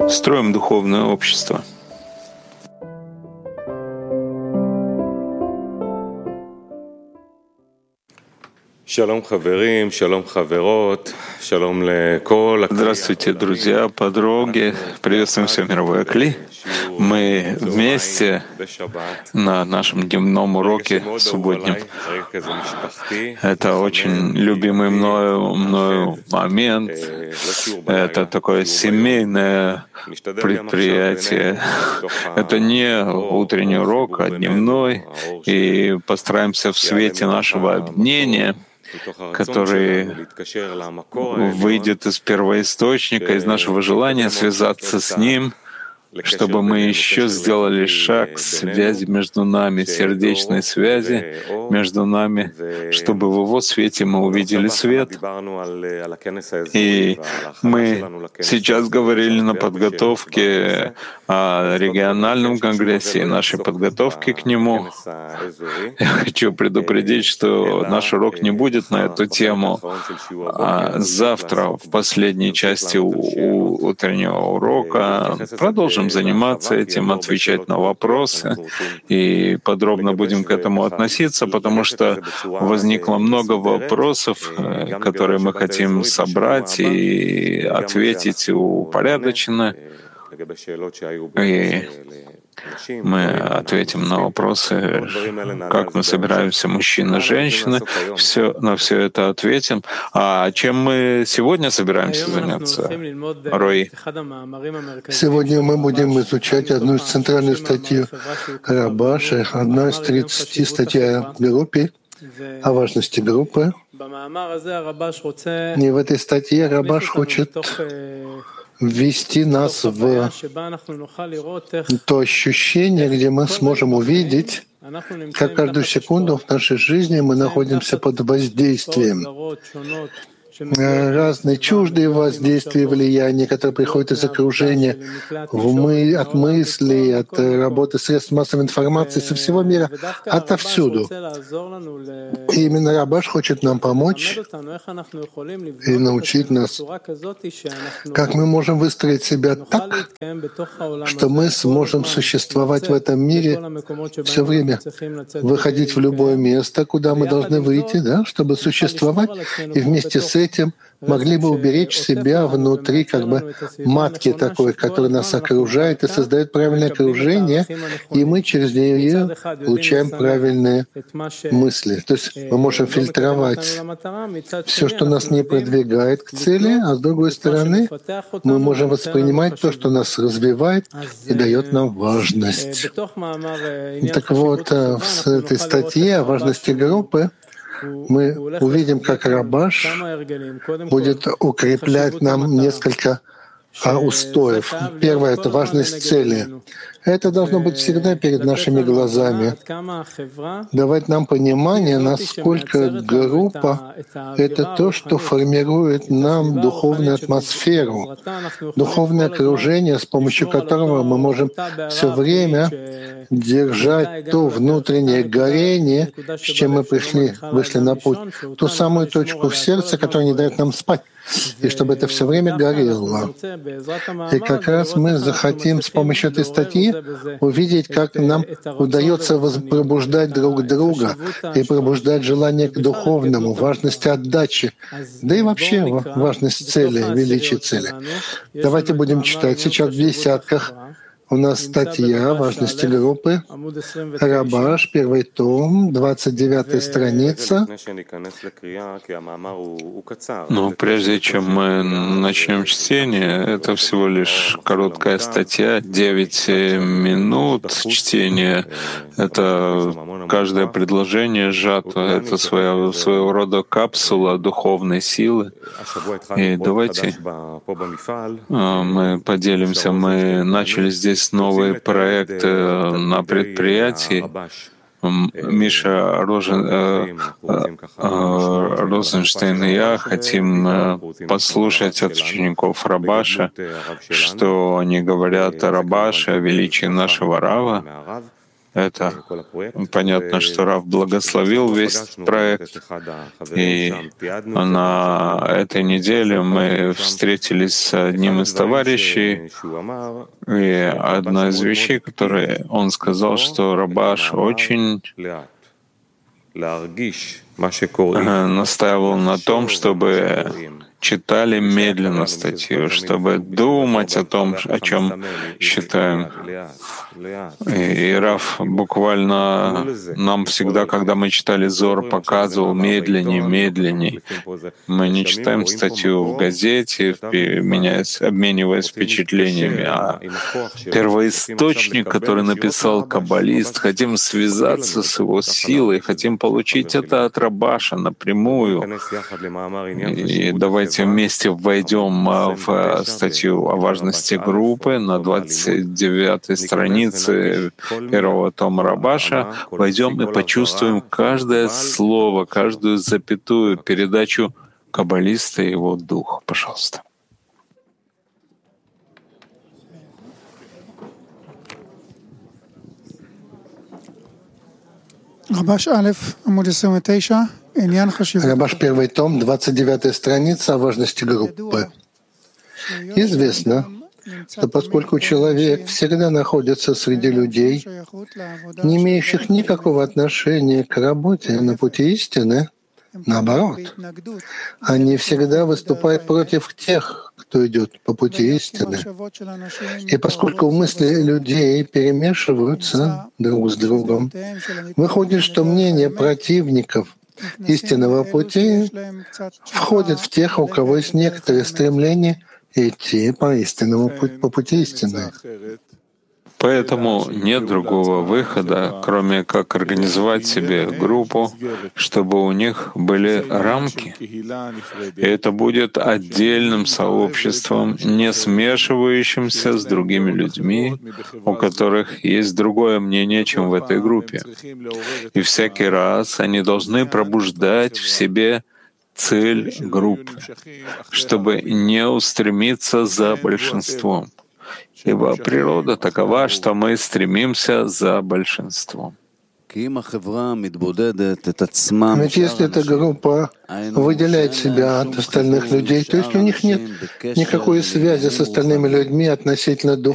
Строим духовное общество. Здравствуйте, друзья, подруги. Приветствуем все мировое Кли. Мы вместе на нашем дневном уроке субботнем. Это очень любимый мною момент. Это такое семейное предприятие. Это не утренний урок, а дневной. И постараемся в свете нашего объединения, который выйдет из первоисточника, из нашего желания связаться с Ним, чтобы мы еще сделали шаг связи между нами, сердечной связи между нами, чтобы в Его свете мы увидели свет. И мы сейчас говорили на подготовке о региональном конгрессе и нашей подготовке к нему. Я хочу предупредить, что наш урок не будет на эту тему, а завтра в последней части утреннего урока продолжим заниматься этим, отвечать на вопросы, и подробно будем к этому относиться, потому что возникло много вопросов, которые мы хотим собрать и ответить упорядоченно. И мы ответим на вопросы, как мы собираемся, мужчины, женщины, на все это ответим. А чем мы сегодня собираемся заняться, Рой? Сегодня мы будем изучать одну из центральных статей Рабаша, одна из 30 статей о группе, о важности группы. И в этой статье Рабаш хочет ввести нас в то ощущение, где мы сможем увидеть, как каждую секунду в нашей жизни мы находимся под воздействием. Разные чуждые воздействия и влияния, которые приходят из окружения, от мыслей, от работы средств массовой информации со всего мира, отовсюду. И именно Рабаш хочет нам помочь и научить нас, как мы можем выстроить себя так, что мы сможем существовать в этом мире все время, выходить в любое место, куда мы должны выйти, да, чтобы существовать, и вместе с этим могли бы уберечь себя внутри матки такой, которая нас окружает и создает правильное окружение, и мы через нее получаем правильные мысли. То есть мы можем фильтровать все, что нас не продвигает к цели, а с другой стороны мы можем воспринимать то, что нас развивает и дает нам важность. Так вот, в этой статье о важности группы мы увидим, как Рабаш будет укреплять нам несколько устоев. Первое — это важность цели. Это должно быть всегда перед нашими глазами. Давать нам понимание, насколько группа — это то, что формирует нам духовную атмосферу, духовное окружение, с помощью которого мы можем все время держать то внутреннее горение, с чем мы вышли на путь, ту самую точку в сердце, которая не дает нам спать, и чтобы это все время горело. И как раз мы захотим с помощью этой статьи увидеть, как нам удается пробуждать друг друга и пробуждать желание к духовному, важность отдачи, да и вообще важность цели, величие цели. Давайте будем читать. Сейчас в десятках у нас статья о важности группы. Рабаш, 1 том, 29 страница. Но прежде чем мы начнем чтение, это всего лишь короткая статья, 9 минут чтения. Это каждое предложение сжато. Это своего рода капсула духовной силы. И давайте мы поделимся. Мы начали здесь новый проект на предприятии. Миша Розенштейн и я хотим послушать от учеников Рабаша, что они говорят о Рабаше, о величии нашего Рава. Это понятно, что Рав благословил весь проект, и на этой неделе мы встретились с одним из товарищей, и одна из вещей, которые он сказал, что Рабаш очень настаивал на том, чтобы читали медленно статью, чтобы думать о том, о чем считаем. И Раф буквально нам всегда, когда мы читали Зор, показывал медленнее, медленнее. Мы не читаем статью в газете, обмениваясь впечатлениями, а первоисточник, который написал каббалист, хотим связаться с его силой, хотим получить это от Рабаша напрямую. И давайте вместе войдем в статью о важности группы на 29-й странице первого тома Рабаша. Войдем и почувствуем каждое слово, каждую запятую, передачу каббалиста и его духа. Пожалуйста. Рабаш Алеф, Амуд 29. Рабаш, первый том, 29-я страница о важности группы. Известно, что поскольку человек всегда находится среди людей, не имеющих никакого отношения к работе на пути истины, наоборот, они всегда выступают против тех, кто идет по пути истины. И поскольку мысли людей перемешиваются друг с другом, выходит, что мнение противников истинного пути входит в тех, у кого есть некоторые стремления идти по пути истины. Поэтому нет другого выхода, кроме как организовать себе группу, чтобы у них были рамки. И это будет отдельным сообществом, не смешивающимся с другими людьми, у которых есть другое мнение, чем в этой группе. И всякий раз они должны пробуждать в себе цель группы, чтобы не устремиться за большинством. Ибо природа такова, что мы стремимся за большинством. Ведь если эта группа выделяет себя от остальных людей, то есть у них нет никакой связи с остальными людьми относительно